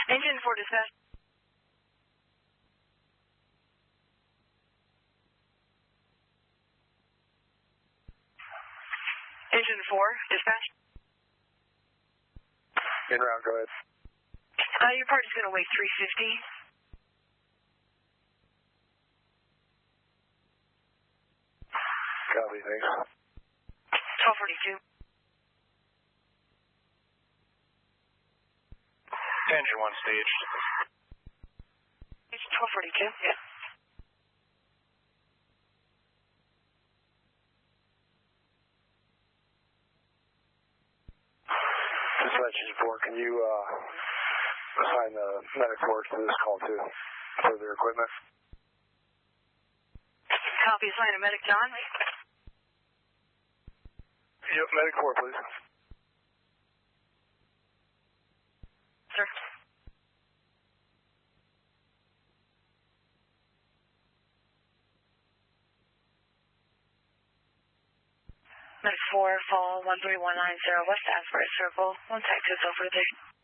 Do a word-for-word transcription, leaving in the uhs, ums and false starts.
Engine four dispatch. Engine four dispatch. In route, go ahead. Uh, your party's going to weigh three fifty. Copy, thanks. twelve forty-two. Engine one stage. It's twelve forty-two, yeah. Dispatch four, can you uh, assign the medic force to this call too, for their equipment? Copy, assign a medic, John. Yep, medic four, please. Sir. Medic four, fall one three one nine zero West Asbury Circle, one Texas over there.